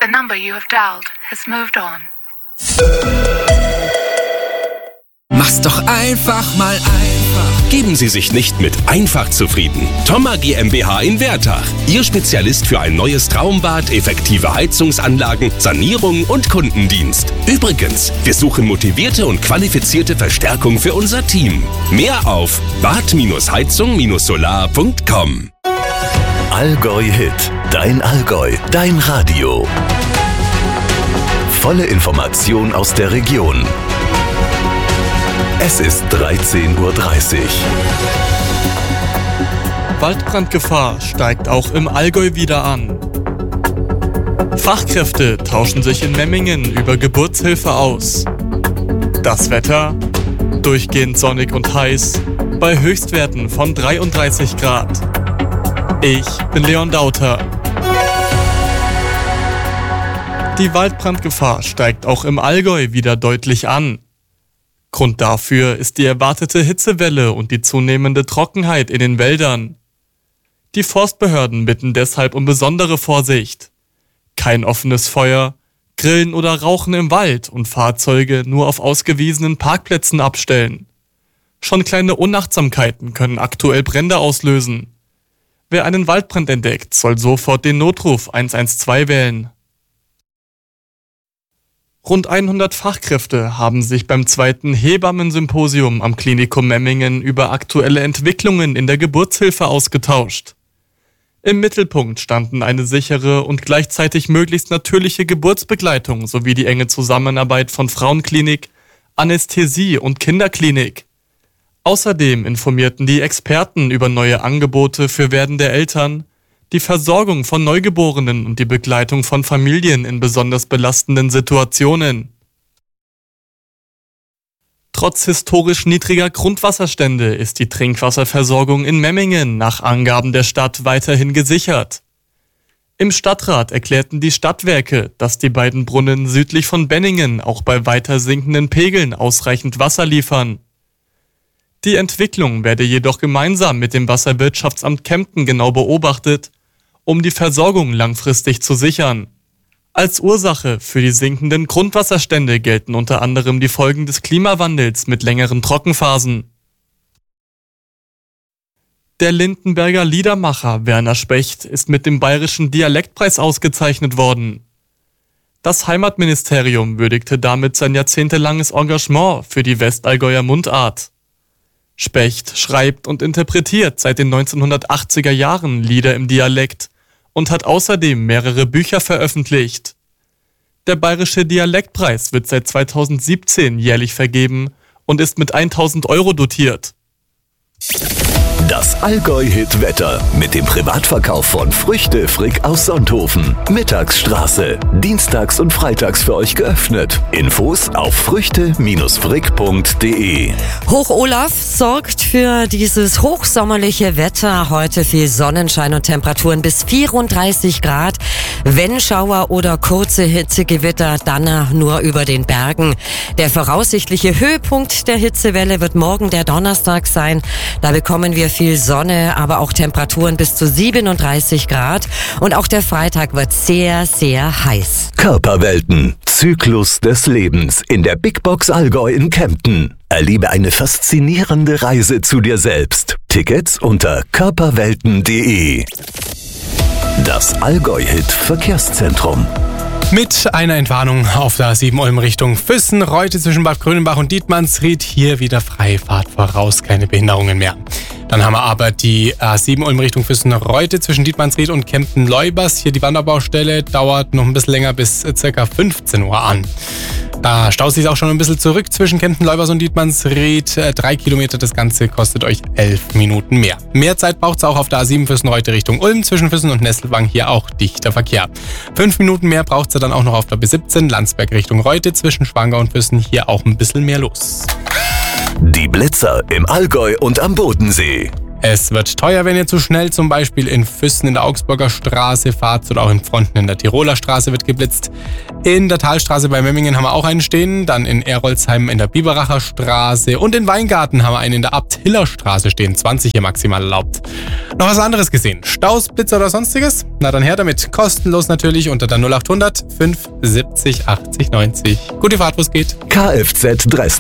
The number you have dialed has moved on. Mach's doch einfach mal einfach. Geben Sie sich nicht mit einfach zufrieden. Thoma GmbH in Wertach. Ihr Spezialist für ein neues Traumbad, effektive Heizungsanlagen, Sanierung und Kundendienst. Übrigens, wir suchen motivierte und qualifizierte Verstärkung für unser Team. Mehr auf bad-heizung-solar.com. Allgäu Hit. Dein Allgäu. Dein Radio. Volle Information aus der Region. Es ist 13:30 Uhr. Waldbrandgefahr steigt auch im Allgäu wieder an. Fachkräfte tauschen sich in Memmingen über Geburtshilfe aus. Das Wetter? Durchgehend sonnig und heiß, bei Höchstwerten von 33 Grad. Ich bin Leon Dauter. Die Waldbrandgefahr steigt auch im Allgäu wieder deutlich an. Grund dafür ist die erwartete Hitzewelle und die zunehmende Trockenheit in den Wäldern. Die Forstbehörden bitten deshalb um besondere Vorsicht. Kein offenes Feuer, Grillen oder Rauchen im Wald und Fahrzeuge nur auf ausgewiesenen Parkplätzen abstellen. Schon kleine Unachtsamkeiten können aktuell Brände auslösen. Wer einen Waldbrand entdeckt, soll sofort den Notruf 112 wählen. Rund 100 Fachkräfte haben sich beim 2. Hebammensymposium am Klinikum Memmingen über aktuelle Entwicklungen in der Geburtshilfe ausgetauscht. Im Mittelpunkt standen eine sichere und gleichzeitig möglichst natürliche Geburtsbegleitung sowie die enge Zusammenarbeit von Frauenklinik, Anästhesie und Kinderklinik. Außerdem informierten die Experten über neue Angebote für werdende Eltern, die Versorgung von Neugeborenen und die Begleitung von Familien in besonders belastenden Situationen. Trotz historisch niedriger Grundwasserstände ist die Trinkwasserversorgung in Memmingen nach Angaben der Stadt weiterhin gesichert. Im Stadtrat erklärten die Stadtwerke, dass die beiden Brunnen südlich von Benningen auch bei weiter sinkenden Pegeln ausreichend Wasser liefern. Die Entwicklung werde jedoch gemeinsam mit dem Wasserwirtschaftsamt Kempten genau beobachtet, um die Versorgung langfristig zu sichern. Als Ursache für die sinkenden Grundwasserstände gelten unter anderem die Folgen des Klimawandels mit längeren Trockenphasen. Der Lindenberger Liedermacher Werner Specht ist mit dem Bayerischen Dialektpreis ausgezeichnet worden. Das Heimatministerium würdigte damit sein jahrzehntelanges Engagement für die Westallgäuer Mundart. Specht schreibt und interpretiert seit den 1980er Jahren Lieder im Dialekt und hat außerdem mehrere Bücher veröffentlicht. Der Bayerische Dialektpreis wird seit 2017 jährlich vergeben und ist mit 1.000 € dotiert. Das Allgäu-Hit-Wetter mit dem Privatverkauf von Früchte Frick aus Sonthofen. Mittagsstraße. Dienstags und freitags für euch geöffnet. Infos auf früchte-frick.de. Hoch Olaf sorgt für dieses hochsommerliche Wetter. Heute viel Sonnenschein und Temperaturen bis 34 Grad. Wenn Schauer oder kurze Hitzegewitter, dann nur über den Bergen. Der voraussichtliche Höhepunkt der Hitzewelle wird morgen der Donnerstag sein. Da bekommen wir viel Sonne, aber auch Temperaturen bis zu 37 Grad. Und auch der Freitag wird sehr, sehr heiß. Körperwelten. Zyklus des Lebens in der Big Box Allgäu in Kempten. Erlebe eine faszinierende Reise zu dir selbst. Tickets unter körperwelten.de. Das Allgäu-Hit Verkehrszentrum. Mit einer Entwarnung auf der A7 Ulm Richtung Füssen, heute zwischen Bad Grönenbach und Dietmannsried, hier wieder Freifahrt voraus, keine Behinderungen mehr. Dann haben wir aber die A7 Ulm Richtung Füssen-Reute zwischen Dietmannsried und Kempten-Leubers. Hier die Wanderbaustelle dauert noch ein bisschen länger bis ca. 15 Uhr an. Da staut sich auch schon ein bisschen zurück zwischen Kempten-Leubers und Dietmannsried. 3 Kilometer, das Ganze kostet euch 11 Minuten mehr. Mehr Zeit braucht es auch auf der A7 Füssen-Reute Richtung Ulm, zwischen Füssen und Nesselwang, hier auch dichter Verkehr. 5 Minuten mehr braucht es dann auch noch auf der B17 Landsberg Richtung Reute, zwischen Schwangau und Füssen, hier auch ein bisschen mehr los. Die Blitzer im Allgäu und am Bodensee. Es wird teuer, wenn ihr zu schnell zum Beispiel in Füssen in der Augsburger Straße fahrt oder auch in Fronten in der Tiroler Straße wird geblitzt. In der Talstraße bei Memmingen haben wir auch einen stehen, dann in Erolsheim in der Biberacher Straße und in Weingarten haben wir einen in der Abt-Hiller Straße stehen, 20 hier maximal erlaubt. Noch was anderes gesehen? Staus, Blitzer oder sonstiges? Na dann her damit, kostenlos natürlich unter der 0800 570 80 90. Gute Fahrt, wo es geht. Kfz Dresden.